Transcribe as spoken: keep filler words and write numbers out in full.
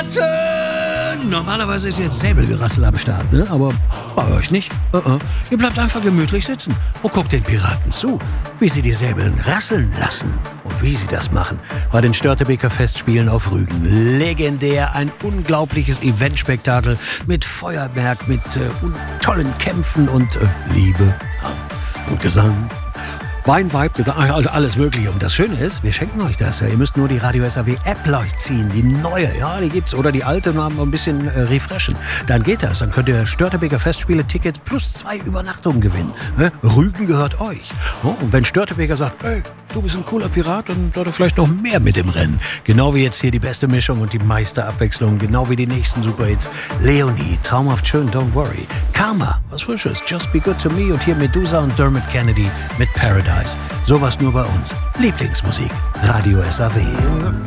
Piraten! Normalerweise ist jetzt Säbelgerassel am Start, ne? Aber bei euch nicht. Uh -uh. Ihr bleibt einfach gemütlich sitzen und guckt den Piraten zu, wie sie die Säbeln rasseln lassen. Und wie sie das machen bei den Störtebeker Festspielen auf Rügen. Legendär, ein unglaubliches Eventspektakel mit Feuerwerk, mit äh, tollen Kämpfen und äh, Liebe und Gesang. Wein, Vibe, Gesang, also alles Mögliche. Und das Schöne ist, wir schenken euch das. Ja. Ihr müsst nur die Radio S A W App ziehen, die neue. Ja, die gibt's. Oder die alte, noch ein bisschen äh, refreshen. Dann geht das. Dann könnt ihr Störtebeker Festspiele Tickets plus zwei Übernachtungen gewinnen. Ne? Rügen gehört euch. Oh, und wenn Störtebeker sagt, hey, du bist ein cooler Pirat, dann seid ihr vielleicht noch mehr mit im Rennen. Genau wie jetzt hier die beste Mischung und die meiste Abwechslung. Genau wie die nächsten Superhits. Leonie, traumhaft schön, don't worry. Karma, was Frisches, Just Be Good to Me. Und hier Medusa und Dermot Kennedy mit Paradise. Sowas nur bei uns. Lieblingsmusik. Radio S A W.